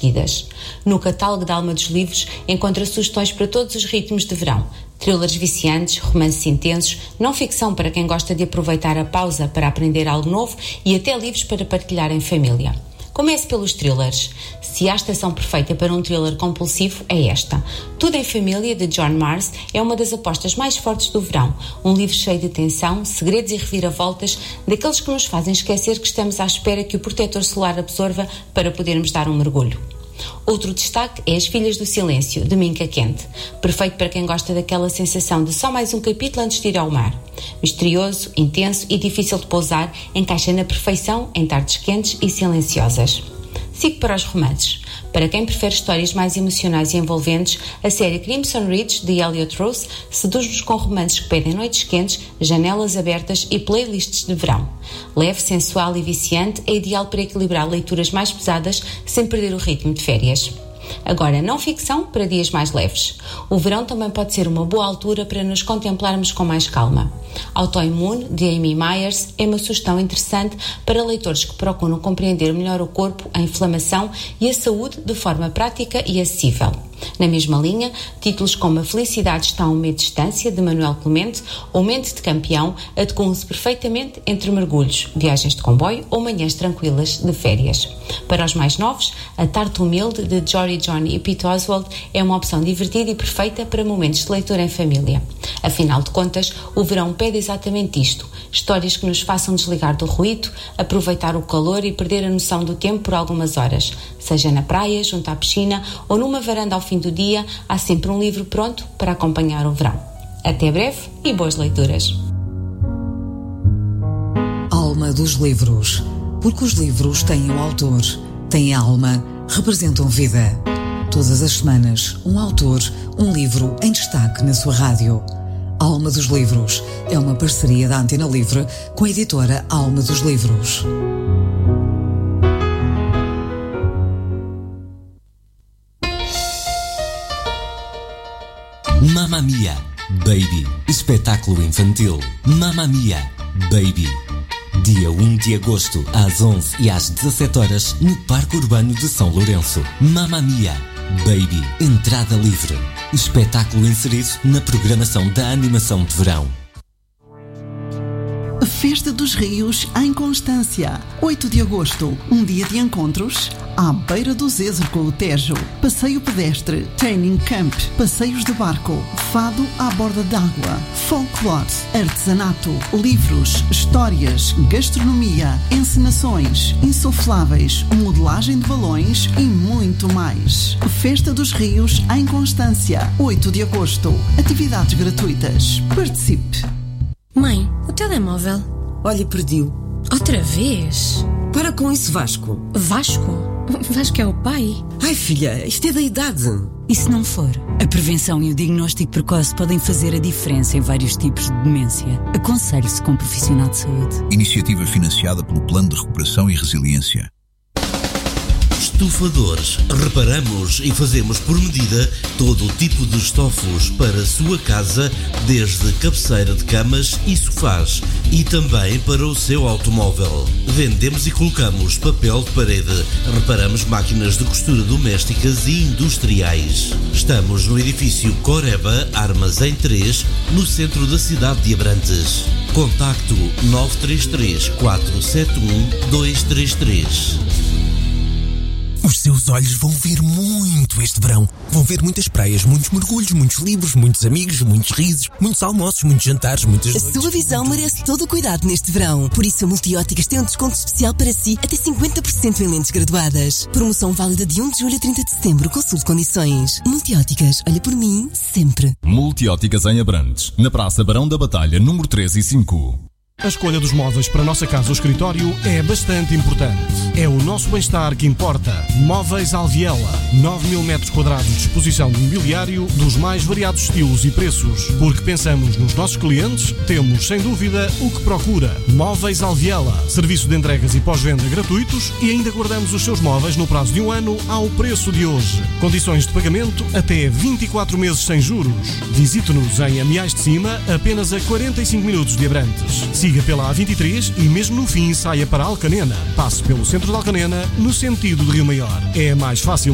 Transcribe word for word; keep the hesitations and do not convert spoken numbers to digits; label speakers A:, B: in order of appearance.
A: seguidas. No catálogo da Alma dos Livros encontra sugestões para todos os ritmos de verão. Thrillers viciantes, romances intensos, não ficção para quem gosta de aproveitar a pausa para aprender algo novo e até livros para partilhar em família. Comece pelos thrillers. Se há a estação perfeita para um thriller compulsivo, é esta. Tudo em Família, de John Marrs, é uma das apostas mais fortes do verão. Um livro cheio de tensão, segredos e reviravoltas, daqueles que nos fazem esquecer que estamos à espera que o protetor solar absorva para podermos dar um mergulho. Outro destaque é As Filhas do Silêncio, de Minka Kent. Perfeito para quem gosta daquela sensação de só mais um capítulo antes de ir ao mar. Misterioso, intenso e difícil de pousar, encaixa na perfeição em tardes quentes e silenciosas. Sigo para os romances. Para quem prefere histórias mais emocionais e envolventes, a série Crimson Ridge, de Elliot Rose, seduz-nos com romances que pedem noites quentes, janelas abertas e playlists de verão. Leve, sensual e viciante, é ideal para equilibrar leituras mais pesadas sem perder o ritmo de férias. Agora, não ficção para dias mais leves. O verão também pode ser uma boa altura para nos contemplarmos com mais calma. Autoimmune, de Amy Myers, é uma sugestão interessante para leitores que procuram compreender melhor o corpo, a inflamação e a saúde de forma prática e acessível. Na mesma linha, títulos como A Felicidade está a um mês de distância, de Manuel Clemente, ou Mente de Campeão, adequam-se perfeitamente entre mergulhos, viagens de comboio ou manhãs tranquilas de férias. Para os mais novos, A Tarte Humilde, de Jory John e Pete Oswald, é uma opção divertida e perfeita para momentos de leitura em família. Afinal de contas, o verão pede exatamente isto: histórias que nos façam desligar do ruído, aproveitar o calor e perder a noção do tempo por algumas horas. Seja na praia, junto à piscina ou numa varanda ao fim do dia, há sempre um livro pronto para acompanhar o verão. Até breve e boas leituras.
B: Alma dos livros. Porque os livros têm o autor, têm alma, representam vida. Todas as semanas, um autor, um livro em destaque na sua rádio. Alma dos Livros é uma parceria da Antena Livre com a editora Alma dos Livros.
C: Mamma Mia, Baby, espetáculo infantil. Mamma Mia, Baby. Dia um de agosto, às onze e às dezassete horas, no Parque Urbano de São Lourenço. Mamma Mia, Baby, entrada livre. Espetáculo inserido na programação da animação de verão.
D: Festa dos Rios em Constância, oito de agosto, um dia de encontros à beira do Zezer com o Tejo. Passeio pedestre, training camp, passeios de barco, fado à borda d'água, folclore, artesanato, livros, histórias, gastronomia, encenações, insufláveis, modelagem de balões e muito mais. Festa dos Rios em Constância, oito de agosto. Atividades gratuitas. Participe.
E: Mãe, o telemóvel.
F: Olha, perdi-o.
E: Outra vez?
F: Para com isso, Vasco.
E: Vasco? Vasco é o pai?
F: Ai, filha, isto é da idade.
G: E se não for? A prevenção e o diagnóstico precoce podem fazer a diferença em vários tipos de demência. Aconselhe-se com um profissional de saúde.
H: Iniciativa financiada pelo Plano de Recuperação e Resiliência.
I: Estufadores. Reparamos e fazemos por medida todo o tipo de estofos para a sua casa, desde cabeceira de camas e sofás, e também para o seu automóvel. Vendemos e colocamos papel de parede. Reparamos máquinas de costura domésticas e industriais. Estamos no edifício Coreba, Armazém três, no centro da cidade de Abrantes. Contacto nove três três, quatro sete um, dois três três.
J: Os seus olhos vão ver muito este verão. Vão ver muitas praias, muitos mergulhos, muitos livros, muitos amigos, muitos risos, muitos almoços, muitos jantares, muitas noites.
K: A sua visão merece todo o cuidado neste verão. Por isso a Multióticas tem um desconto especial para si, até cinquenta por cento em lentes graduadas. Promoção válida de um de julho a trinta de setembro. Consulte condições. Multióticas, olha por mim, sempre.
L: Multióticas em Abrantes, na Praça Barão da Batalha, número três e cinco.
M: A escolha dos móveis para a nossa casa ou escritório é bastante importante. É o nosso bem-estar que importa. Móveis Alviela. nove mil metros quadrados de exposição de mobiliário dos mais variados estilos e preços. Porque pensamos nos nossos clientes, temos, sem dúvida, o que procura. Móveis Alviela. Serviço de entregas e pós-venda gratuitos e ainda guardamos os seus móveis no prazo de um ano ao preço de hoje. Condições de pagamento até vinte e quatro meses sem juros. Visite-nos em Amiais de Cima, apenas a quarenta e cinco minutos de Abrantes. Siga pela A vinte e três e mesmo no fim saia para Alcanena. Passe pelo centro de Alcanena no sentido de Rio Maior. É mais fácil